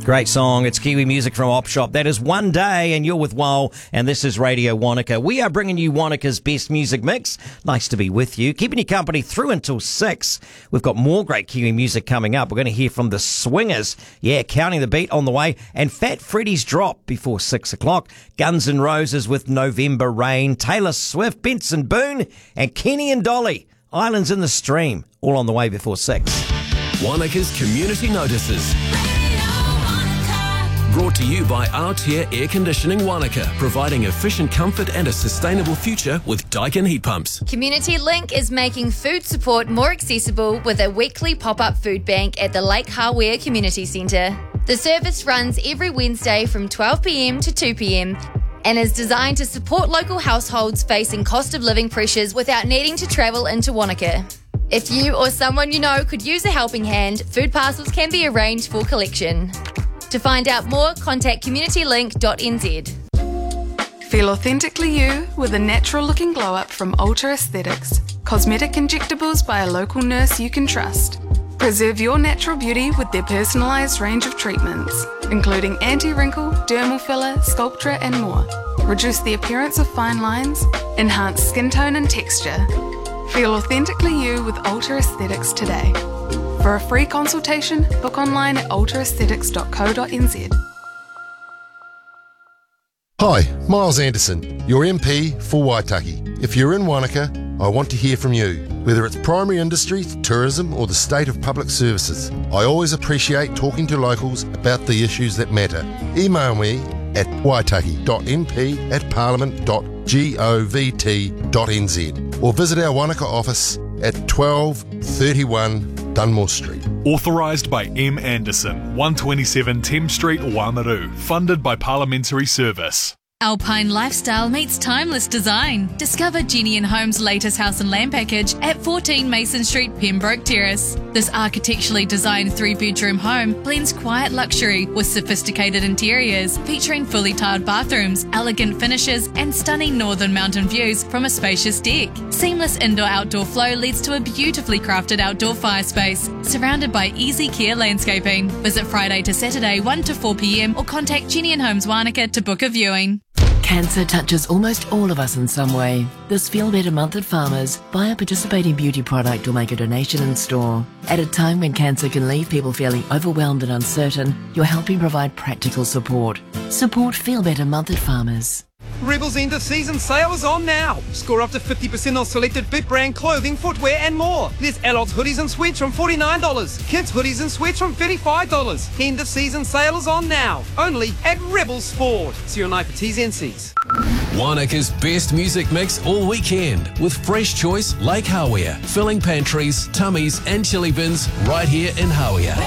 Great song. It's Kiwi music from Op Shop. That is One Day, and you're with Wal, and this is Radio Wanaka. We are bringing you Wanaka's best music mix. Nice to be with you, keeping you company through until 6. We've got more great Kiwi music coming up. We're going to hear from the Swingers. Yeah, Counting the Beat on the way, and Fat Freddy's Drop before 6 o'clock. Guns N' Roses with November Rain, Taylor Swift, Benson Boone, and Kenny and Dolly, Islands in the Stream, all on the way before 6. Wanaka's Community Notices. Brought to you by Aotea Air Conditioning Wanaka, providing efficient comfort and a sustainable future with Daikin heat pumps. Community Link is making food support more accessible with a weekly pop-up food bank at the Lake Hawea Community Centre. The service runs every Wednesday from 12 p.m. to 2 p.m. and is designed to support local households facing cost of living pressures without needing to travel into Wanaka. If you or someone you know could use a helping hand, food parcels can be arranged for collection. To find out more, contact communitylink.nz. Feel authentically you with a natural-looking glow-up from Ultra Aesthetics. Cosmetic injectables by a local nurse you can trust. Preserve your natural beauty with their personalised range of treatments, including anti-wrinkle, dermal filler, Sculptra and more. Reduce the appearance of fine lines, enhance skin tone and texture. Feel authentically you with Ultra Aesthetics today. For a free consultation, book online at ultraaesthetics.co.nz. Hi, Miles Anderson, your MP for Waitaki. If you're in Wanaka, I want to hear from you. Whether it's primary industry, tourism or the state of public services, I always appreciate talking to locals about the issues that matter. Email me at waitaki.mp@parliament.govt.nz or visit our Wanaka office at 1231 Dunmore Street. Authorised by M. Anderson, 127 Thames Street, Wānaru. Funded by Parliamentary Service. Alpine lifestyle meets timeless design. Discover Jenny & Home's latest house and land package at 14 Mason Street, Pembroke Terrace. This architecturally designed 3-bedroom home blends quiet luxury with sophisticated interiors, featuring fully tiled bathrooms, elegant finishes and stunning northern mountain views from a spacious deck. Seamless indoor-outdoor flow leads to a beautifully crafted outdoor fire space, surrounded by easy care landscaping. Visit Friday to Saturday 1 to 4 p.m. or contact Jenny & Homes Wanaka to book a viewing. Cancer touches almost all of us in some way. This Feel Better Month at Farmers, buy a participating beauty product or make a donation in store. At a time when cancer can leave people feeling overwhelmed and uncertain, you're helping provide practical support. Support Feel Better Month at Farmers. Rebel's end of season sale is on now. Score up to 50% on selected big brand clothing, footwear and more. There's adults hoodies and sweats from $49. Kids hoodies and sweats from $35. End of season sale is on now. Only at Rebel Sport. See your night for T's and C's. Wanaka's best music mix all weekend with fresh choice Lake Hawea, filling pantries, tummies and chili bins right here in Hawea.